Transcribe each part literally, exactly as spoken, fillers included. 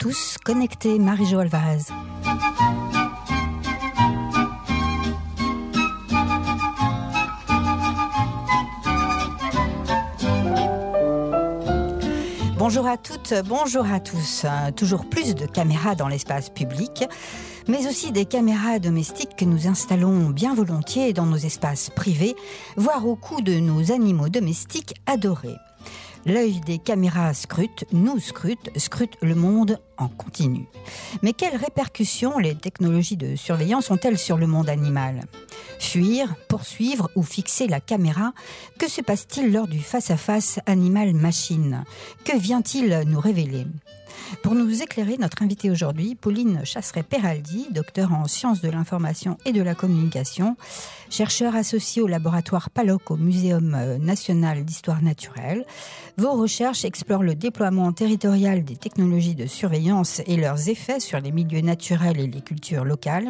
tous connectés. Marie-Jo Alvarez. Bonjour à toutes, bonjour à tous. Toujours plus de caméras dans l'espace public, mais aussi des caméras domestiques que nous installons bien volontiers dans nos espaces privés, voire au cou de nos animaux domestiques adorés. L'œil des caméras scrute, nous scrute, scrute le monde en continu. Mais quelles répercussions les technologies de surveillance ont-elles sur le monde animal ? Fuir, poursuivre ou fixer la caméra, que se passe-t-il lors du face-à-face animal-machine ? Que vient-il nous révéler ? Pour nous éclairer, notre invitée aujourd'hui, Pauline Chasseret-Peraldi, docteur en sciences de l'information et de la communication, chercheur associé au laboratoire PALOC au Muséum national d'histoire naturelle. Vos recherches explorent le déploiement territorial des technologies de surveillance et leurs effets sur les milieux naturels et les cultures locales.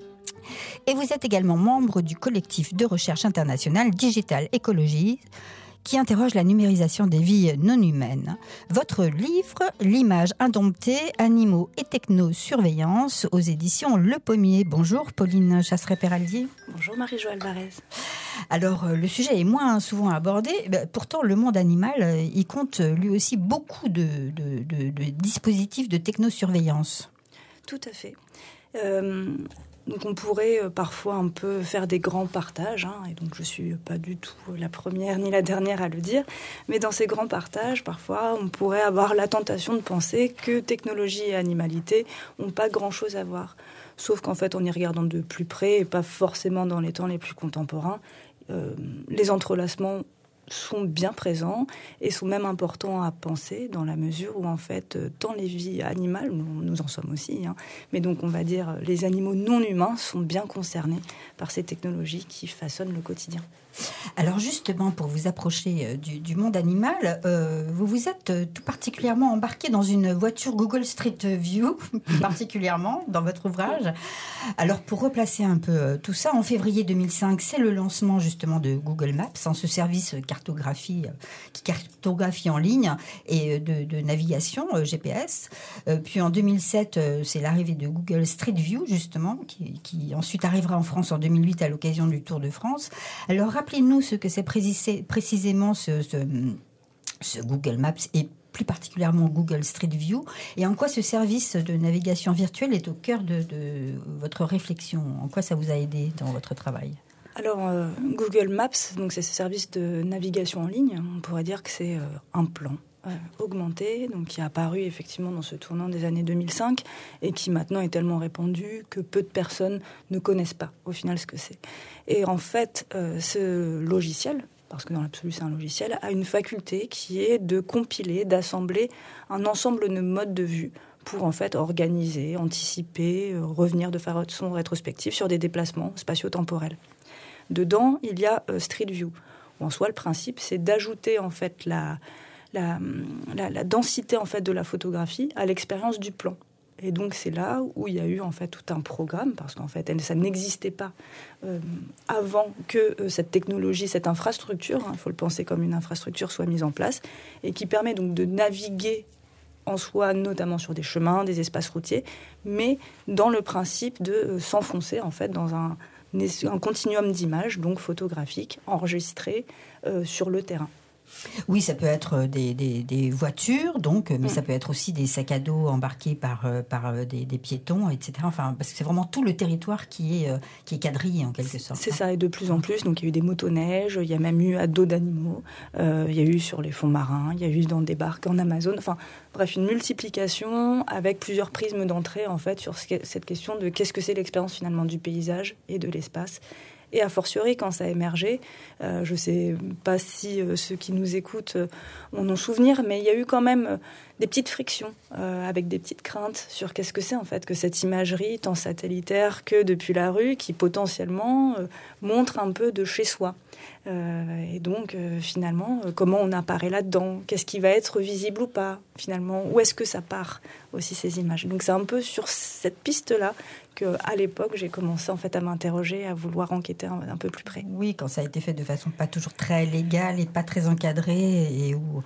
Et vous êtes également membre du collectif de recherche internationale Digital Ecology, qui interroge la numérisation des vies non humaines. Votre livre, L'image indomptée, animaux et techno-surveillance, aux éditions Le Pommier. Bonjour Pauline Chasseret-Peraldi. Bonjour Marie-Jo Alvarez. Alors, le sujet est moins souvent abordé. Pourtant, le monde animal, il compte lui aussi beaucoup de, de, de, de dispositifs de technosurveillance. Tout à fait. Euh... Donc on pourrait euh, parfois un peu faire des grands partages, hein, et donc je ne suis pas du tout la première ni la dernière à le dire, mais dans ces grands partages, parfois on pourrait avoir la tentation de penser que technologie et animalité n'ont pas grand-chose à voir. Sauf qu'en fait, en y regardant de plus près, et pas forcément dans les temps les plus contemporains, euh, les entrelacements sont bien présents et sont même importants à penser dans la mesure où en fait tant les vies animales, nous, nous en sommes aussi, hein, mais donc on va dire les animaux non humains sont bien concernés par ces technologies qui façonnent le quotidien. Alors justement, pour vous approcher du, du monde animal, euh, vous vous êtes tout particulièrement embarqué dans une voiture Google Street View, plus particulièrement dans votre ouvrage. Alors pour replacer un peu tout ça, en février deux mille cinq, c'est le lancement justement de Google Maps, hein, ce service cartographie qui cartographie en ligne et de, de navigation G P S. Euh, puis en deux mille sept, c'est l'arrivée de Google Street View justement, qui, qui ensuite arrivera en France en deux mille huit à l'occasion du Tour de France. Alors rappelez-nous ce que c'est précisément ce, ce, ce Google Maps et plus particulièrement Google Street View, et en quoi ce service de navigation virtuelle est au cœur de, de votre réflexion. En quoi ça vous a aidé dans votre travail ? Alors, euh, Google Maps, donc c'est ce service de navigation en ligne. On pourrait dire que c'est euh, un plan euh, augmenté, donc qui est apparu effectivement dans ce tournant des années deux mille cinq et qui maintenant est tellement répandu que peu de personnes ne connaissent pas au final ce que c'est. Et en fait, euh, ce logiciel, parce que dans l'absolu c'est un logiciel, a une faculté qui est de compiler, d'assembler un ensemble de modes de vue pour en fait organiser, anticiper, euh, revenir de façon rétrospective sur des déplacements spatio-temporels. Dedans, il y a euh, Street View. En soi, le principe, c'est d'ajouter en fait la, la, la, la densité en fait de la photographie à l'expérience du plan. Et donc, c'est là où il y a eu en fait tout un programme, parce qu'en fait, elle, ça n'existait pas euh, avant que euh, cette technologie, cette infrastructure, il hein, faut le penser comme une infrastructure, soit mise en place, et qui permet donc de naviguer en soi, notamment sur des chemins, des espaces routiers, mais dans le principe de euh, s'enfoncer en fait dans un un continuum d'images, donc photographiques, enregistrées euh, sur le terrain. Oui, ça peut être des, des, des voitures, donc, mais mmh. ça peut être aussi des sacs à dos embarqués par, par des, des piétons, et cetera. Enfin, parce que c'est vraiment tout le territoire qui est, qui est quadrillé, en quelque sorte. C'est ça, et de plus en plus. Donc, il y a eu des motoneiges, il y a même eu à dos d'animaux, euh, il y a eu sur les fonds marins, il y a eu dans des barques en Amazon. Enfin, bref, une multiplication avec plusieurs prismes d'entrée, en fait, sur cette question de qu'est-ce que c'est l'expérience, finalement, du paysage et de l'espace. Et a fortiori, quand ça a émergé, euh, je ne sais pas si euh, ceux qui nous écoutent euh, en ont souvenir, mais il y a eu quand même euh, des petites frictions, euh, avec des petites craintes sur qu'est-ce que c'est en fait que cette imagerie, tant satellitaire que depuis la rue, qui potentiellement euh, montre un peu de chez soi. Euh, et donc, euh, finalement, euh, comment on apparaît là-dedans ? Qu'est-ce qui va être visible ou pas, finalement ? Où est-ce que ça part, aussi, ces images ? Donc, c'est un peu sur cette piste-là qu'à l'époque, j'ai commencé en fait, à m'interroger, à vouloir enquêter un, un peu plus près. Oui, quand ça a été fait de façon pas toujours très légale et pas très encadrée, et où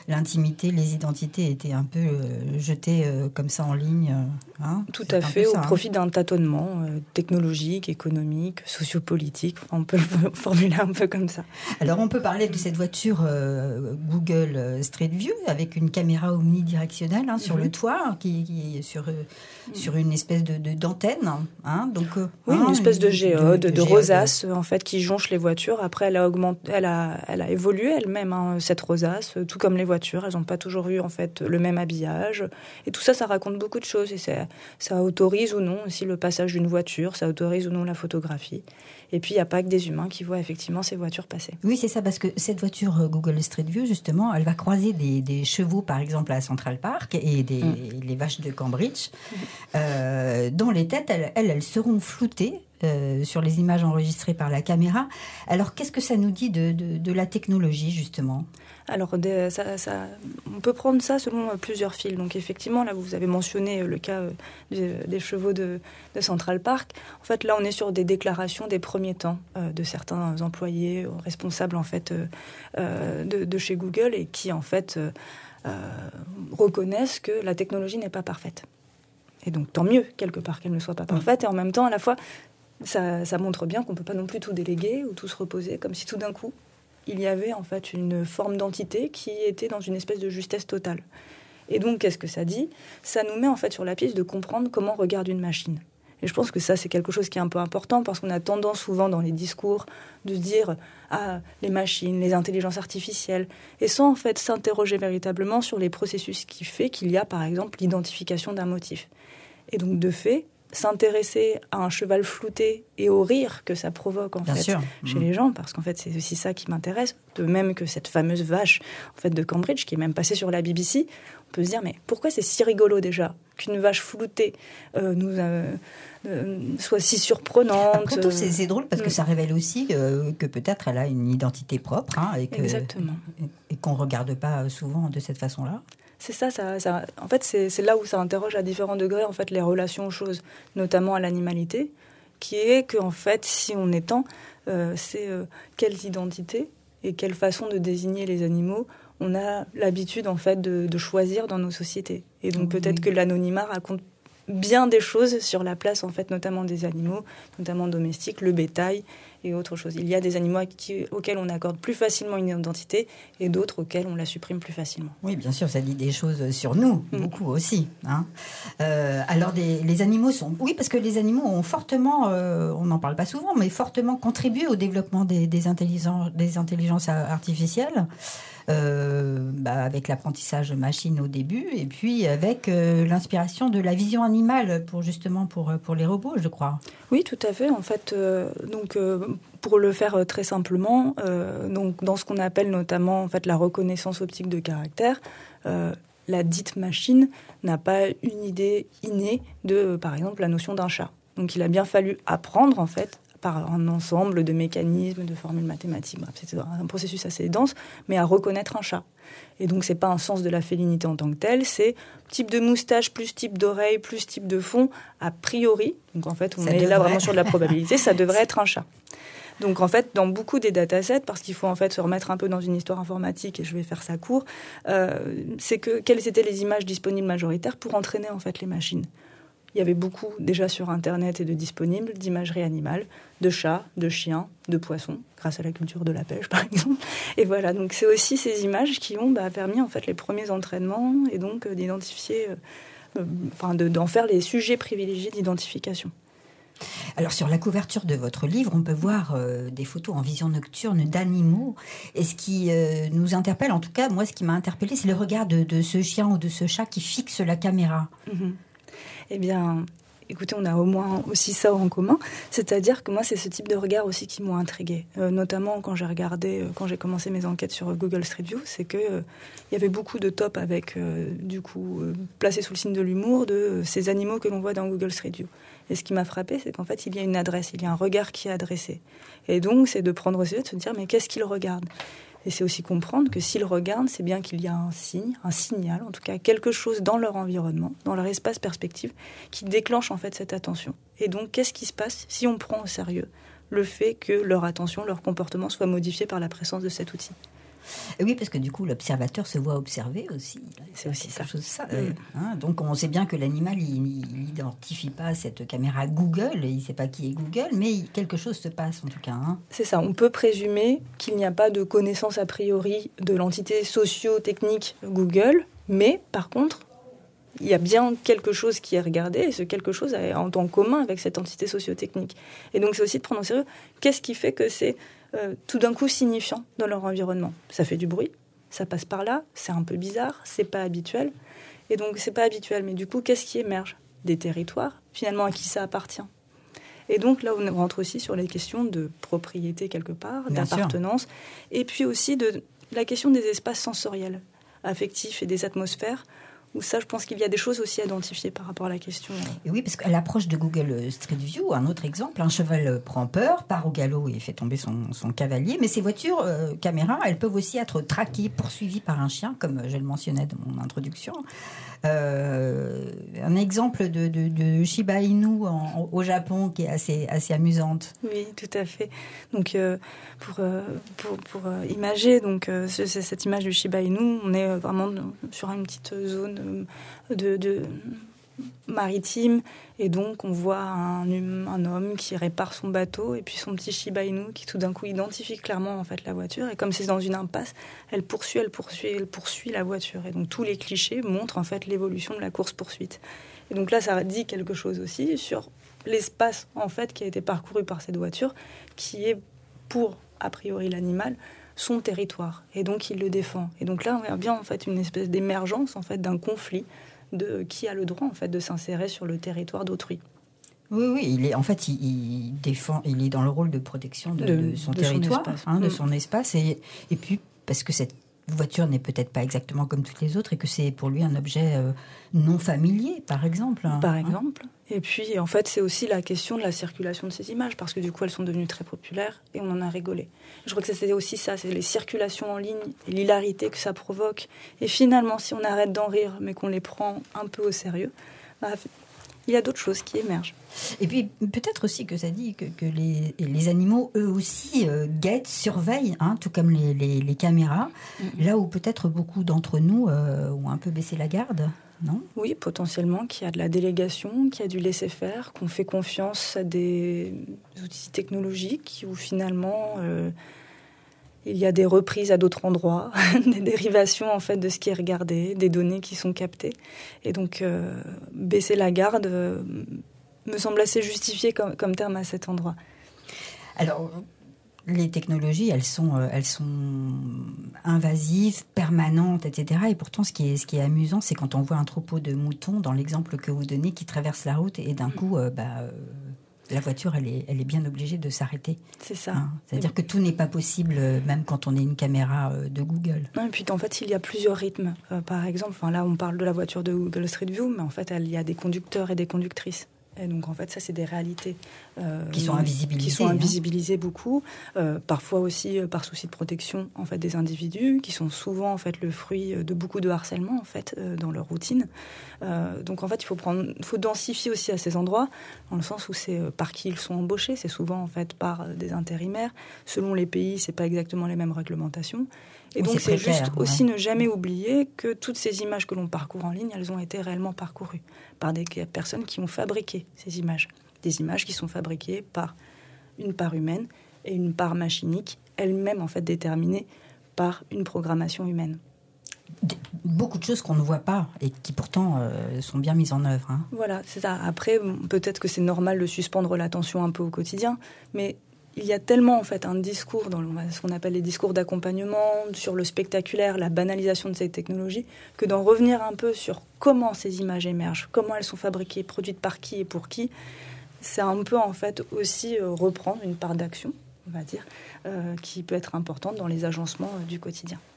l'intimité, les identités étaient un peu euh, jetées euh, comme ça en ligne. Hein, Tout à fait, ça, au hein. profit d'un tâtonnement euh, technologique, économique, sociopolitique. Enfin, on peut le formuler un peu comme ça. Alors, on peut parler de cette voiture euh, Google Street View avec une caméra omnidirectionnelle hein, sur mm-hmm. le toit, qui, qui est sur, euh, mm. sur une espèce de, de, d'antenne. Hein, donc, euh, oui, hein, une espèce de géode, de, de, de rosace, géode. en fait, qui jonche les voitures. Après, elle a, augmenté, elle a, elle a évolué elle-même, hein, cette rosace, tout comme les voitures. Elles n'ont pas toujours eu, en fait, le même habillage. Et tout ça, ça raconte beaucoup de choses. Et ça, ça autorise ou non aussi le passage d'une voiture, ça autorise ou non la photographie. Et puis, il n'y a pas que des humains qui voient effectivement ces voitures passer. Oui, c'est ça, parce que cette voiture Google Street View, justement, elle va croiser des, des chevaux, par exemple, à Central Park et des, mmh. les vaches de Cambridge, mmh. euh, dont les têtes, elles, elles, elles seront floutées euh, sur les images enregistrées par la caméra. Alors, qu'est-ce que ça nous dit de, de, de la technologie, justement ? Alors, de, ça, ça, on peut prendre ça selon euh, plusieurs fils. Donc, effectivement, là, vous avez mentionné euh, le cas euh, des, des chevaux de, de Central Park. En fait, là, on est sur des déclarations des premiers temps euh, de certains employés, euh, responsables, en fait, euh, euh, de, de chez Google et qui, en fait, euh, euh, reconnaissent que la technologie n'est pas parfaite. Et donc, tant mieux, quelque part, qu'elle ne soit pas parfaite. Et en même temps, à la fois, ça, ça montre bien qu'on ne peut pas non plus tout déléguer ou tout se reposer, comme si tout d'un coup, il y avait en fait une forme d'entité qui était dans une espèce de justesse totale. Et donc, qu'est-ce que ça dit ? Ça nous met en fait sur la piste de comprendre comment regarde une machine. Et je pense que ça, c'est quelque chose qui est un peu important parce qu'on a tendance souvent dans les discours de se dire « Ah, les machines, les intelligences artificielles », et sans en fait s'interroger véritablement sur les processus qui fait qu'il y a par exemple l'identification d'un motif. Et donc, de fait, s'intéresser à un cheval flouté et au rire que ça provoque en Bien fait sûr. chez mmh. les gens, parce qu'en fait c'est aussi ça qui m'intéresse, de même que cette fameuse vache en fait de Cambridge qui est même passée sur la B B C. On peut se dire mais pourquoi c'est si rigolo déjà qu'une vache floutée euh, nous euh, euh, soit si surprenante. Après tout, c'est, c'est drôle parce que ça révèle aussi euh, que peut-être elle a une identité propre hein, et, que, Exactement. et qu'on regarde pas souvent de cette façon-là. C'est ça, ça, ça en fait, c'est, c'est là où ça interroge à différents degrés en fait, les relations aux choses, notamment à l'animalité, qui est qu'en fait, si on étend, euh, c'est euh, quelles identités et quelle façon de désigner les animaux on a l'habitude en fait, de, de choisir dans nos sociétés. Et donc oui. peut-être que l'anonymat raconte bien des choses sur la place, en fait, notamment des animaux, notamment domestiques, le bétail et autre chose. Il y a des animaux qui, auxquels on accorde plus facilement une identité et d'autres auxquels on la supprime plus facilement. Oui, bien sûr, ça dit des choses sur nous, mmh. beaucoup aussi. Hein. Euh, alors, des, les animaux sont... Oui, parce que les animaux ont fortement, euh, on n'en parle pas souvent, mais fortement contribué au développement des, des, intelligences, des intelligences artificielles. Euh, bah, avec l'apprentissage machine au début et puis avec euh, l'inspiration de la vision animale pour justement pour, pour les robots, je crois. Oui, tout à fait. En fait, euh, donc, euh, pour le faire euh, très simplement, euh, donc, dans ce qu'on appelle notamment en fait, la reconnaissance optique de caractère, euh, la dite machine n'a pas une idée innée de, euh, par exemple, la notion d'un chat. Donc il a bien fallu apprendre en fait par un ensemble de mécanismes, de formules mathématiques. Bref, c'est un processus assez dense, mais à reconnaître un chat. Et donc, c'est pas un sens de la félinité en tant que tel, c'est type de moustache, plus type d'oreille, plus type de fond, a priori. Donc, en fait, on ça est devrait. Là vraiment sur de la probabilité, ça devrait être un chat. Donc, en fait, dans beaucoup des datasets, parce qu'il faut en fait se remettre un peu dans une histoire informatique, et je vais faire ça court, euh, c'est que quelles étaient les images disponibles majoritaires pour entraîner en fait les machines. Il y avait beaucoup, déjà sur Internet et de disponibles, d'imagerie animale, de chats, de chiens, de poissons, grâce à la culture de la pêche, par exemple. Et voilà, donc c'est aussi ces images qui ont bah, permis en fait, les premiers entraînements et donc euh, d'identifier, euh, enfin, de, d'en faire les sujets privilégiés d'identification. Alors, sur la couverture de votre livre, on peut voir euh, des photos en vision nocturne d'animaux. Et ce qui euh, nous interpelle, en tout cas, moi, ce qui m'a interpellée, c'est le regard de, de ce chien ou de ce chat qui fixe la caméra. Mmh. Eh bien, écoutez, on a au moins aussi ça en commun. C'est-à-dire que moi, c'est ce type de regard aussi qui m'ont intriguée. Euh, notamment quand j'ai regardé, euh, quand j'ai commencé mes enquêtes sur euh, Google Street View, c'est qu'il euh, y avait beaucoup de tops avec, euh, du coup, euh, placés sous le signe de l'humour de euh, ces animaux que l'on voit dans Google Street View. Et ce qui m'a frappée, c'est qu'en fait, il y a une adresse, il y a un regard qui est adressé. Et donc, c'est de prendre au sérieux, de se dire, mais qu'est-ce qu'il regarde ? Et c'est aussi comprendre que s'ils regardent, c'est bien qu'il y a un signe, un signal, en tout cas quelque chose dans leur environnement, dans leur espace perspective, qui déclenche en fait cette attention. Et donc, qu'est-ce qui se passe si on prend au sérieux le fait que leur attention, leur comportement soit modifié par la présence de cet outil ? Et oui, parce que du coup, l'observateur se voit observer aussi. C'est aussi ça. Chose, ça euh, hein, donc, on sait bien que l'animal, il n'identifie pas cette caméra Google, il ne sait pas qui est Google, mais quelque chose se passe en tout cas. Hein. C'est ça, on peut présumer qu'il n'y a pas de connaissance a priori de l'entité socio-technique Google, mais par contre, il y a bien quelque chose qui est regardé, et ce quelque chose a en commun avec cette entité socio-technique. Et donc, c'est aussi de prendre au sérieux qu'est-ce qui fait que c'est euh, tout d'un coup signifiant dans leur environnement. Ça fait du bruit, ça passe par là, c'est un peu bizarre, c'est pas habituel. Et donc, c'est pas habituel, mais du coup, qu'est-ce qui émerge ? Des territoires, finalement, à qui ça appartient. Et donc, là, on rentre aussi sur les questions de propriété, quelque part, bien d'appartenance, sûr. Et puis aussi de la question des espaces sensoriels, affectifs et des atmosphères, où ça, je pense qu'il y a des choses aussi à identifier par rapport à la question. Et oui, parce qu'à l'approche de Google Street View, un autre exemple, un cheval prend peur, part au galop et fait tomber son, son cavalier, mais ces voitures euh, caméras, elles peuvent aussi être traquées, poursuivies par un chien, comme je le mentionnais dans mon introduction. Euh, un exemple de, de, de Shiba Inu en, au Japon qui est assez, assez amusante. Oui, tout à fait. Donc, euh, pour, euh, pour, pour euh, imager donc, euh, c'est cette image du Shiba Inu, on est vraiment sur une petite zone de, de maritime, et donc on voit un, un homme qui répare son bateau et puis son petit Shiba Inu qui tout d'un coup identifie clairement en fait la voiture, et comme c'est dans une impasse, elle poursuit, elle poursuit, elle poursuit la voiture, et donc tous les clichés montrent en fait l'évolution de la course-poursuite. Et donc là, ça dit quelque chose aussi sur l'espace en fait qui a été parcouru par cette voiture, qui est pour a priori l'animal son territoire, et donc il le défend. Et donc là, on voit bien en fait une espèce d'émergence en fait d'un conflit de qui a le droit en fait de s'insérer sur le territoire d'autrui. Oui, oui, il est en fait il, il défend, il est dans le rôle de protection de, de, de son de territoire, son espace. Hein, de mmh. son espace, et et puis parce que cette voiture n'est peut-être pas exactement comme toutes les autres et que c'est pour lui un objet euh, non familier, par exemple. Par exemple. Hein. Et puis, en fait, c'est aussi la question de la circulation de ces images, parce que du coup, elles sont devenues très populaires et on en a rigolé. Je crois que c'est aussi ça, c'est les circulations en ligne et l'hilarité que ça provoque. Et finalement, si on arrête d'en rire, mais qu'on les prend un peu au sérieux, bah, il y a d'autres choses qui émergent. Et puis, peut-être aussi que ça dit que, que les, les animaux, eux aussi, euh, guettent, surveillent, hein, tout comme les, les, les caméras, mm-hmm. là où peut-être beaucoup d'entre nous euh, ont un peu baissé la garde, non ? Oui, potentiellement, qu'il y a de la délégation, qu'il y a du laisser-faire, qu'on fait confiance à des outils technologiques où finalement... Euh, il y a des reprises à d'autres endroits, des dérivations en fait de ce qui est regardé, des données qui sont captées. Et donc, euh, baisser la garde euh, me semble assez justifié comme, comme terme à cet endroit. Alors, les technologies, elles sont, euh, elles sont invasives, permanentes, et cetera. Et pourtant, ce qui est, ce qui est amusant, c'est quand on voit un troupeau de moutons, dans l'exemple que vous donnez, qui traverse la route et d'un coup... Euh, bah, euh, la voiture, elle est, elle est bien obligée de s'arrêter. C'est ça. Hein, c'est-à-dire que tout n'est pas possible, même quand on est une caméra de Google. Non, et puis en fait, il y a plusieurs rythmes. Euh, par exemple, enfin, là, on parle de la voiture de Google Street View, mais en fait, il y a des conducteurs et des conductrices. Et donc, en fait, ça, c'est des réalités. Euh, qui sont invisibilisées. Qui sont invisibilisées hein. beaucoup. Euh, parfois aussi euh, par souci de protection, en fait, des individus, qui sont souvent, en fait, le fruit de beaucoup de harcèlement, en fait, euh, dans leur routine. Euh, donc, en fait, il faut prendre, il faut densifier aussi à ces endroits, dans le sens où c'est euh, par qui ils sont embauchés. C'est souvent, en fait, par euh, des intérimaires. Selon les pays, c'est pas exactement les mêmes réglementations. Et donc, c'est, c'est juste ouais. aussi ne jamais oublier que toutes ces images que l'on parcourt en ligne, elles ont été réellement parcourues par des personnes qui ont fabriqué ces images. Des images qui sont fabriquées par une part humaine et une part machinique, elle-même en fait déterminée par une programmation humaine. Beaucoup de choses qu'on ne voit pas et qui pourtant euh, sont bien mises en œuvre. Hein. Voilà, c'est ça. Après, peut-être que c'est normal de suspendre l'attention un peu au quotidien, mais... il y a tellement en fait un discours dans ce qu'on appelle les discours d'accompagnement sur le spectaculaire, la banalisation de ces technologies, que d'en revenir un peu sur comment ces images émergent, comment elles sont fabriquées, produites par qui et pour qui, c'est un peu en fait aussi reprendre une part d'action, on va dire, euh, qui peut être importante dans les agencements du quotidien.